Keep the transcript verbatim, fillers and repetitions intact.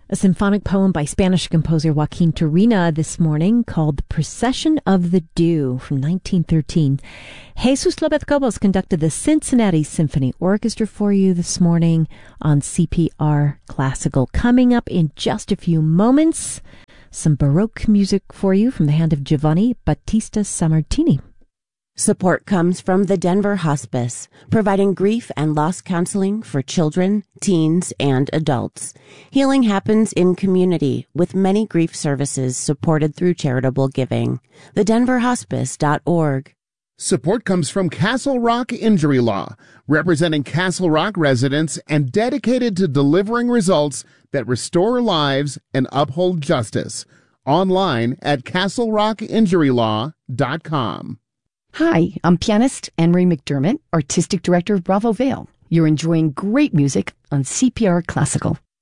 A symphonic poem by Spanish composer Joaquin Turina this morning called The Procession of the Dew from nineteen thirteen. Jesus Lopez-Cobos conducted the Cincinnati Symphony Orchestra for you this morning on C P R Classical. Coming up in just a few moments, some Baroque music for you from the hand of Giovanni Battista Sammartini. Support comes from the Denver Hospice, providing grief and loss counseling for children, teens, and adults. Healing happens in community with many grief services supported through charitable giving. the denver hospice dot org. Support comes from Castle Rock Injury Law, representing Castle Rock residents and dedicated to delivering results that restore lives and uphold justice. Online at castle rock injury law dot com. Hi, I'm pianist Anne-Marie McDermott, artistic director of Bravo Vale. You're enjoying great music on C P R Classical.